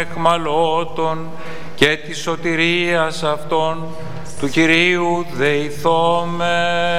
εχμαλώτων και της σωτηρίας αυτών, του Κυρίου δεηθώμεν.